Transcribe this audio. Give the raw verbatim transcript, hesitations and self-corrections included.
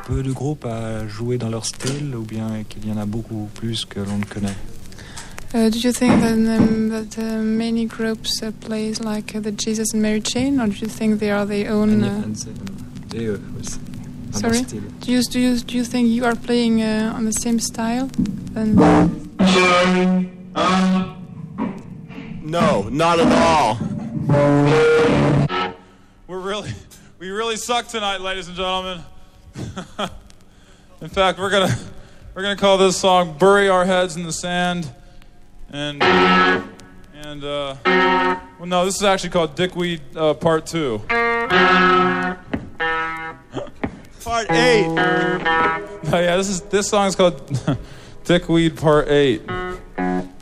peu de groupes à jouer dans leur style ou bien qu'il y en a beaucoup plus que l'on ne connaît? Uh, do you think that, um, that uh, many groups uh, plays like uh, the Jesus and Mary Chain, or do you think they are their own? Uh... Det är aussi. Sorry. Do you do you do you think you are playing uh, on the same style? Than... No, not at all. We're really, we really suck tonight, ladies and gentlemen. In fact, we're gonna we're gonna call this song "Bury Our Heads in the Sand," and and uh, well, no, this is actually called Dickweed uh, Part Two. Part eight. Oh yeah, this is this song is called Dickweed Part Eight.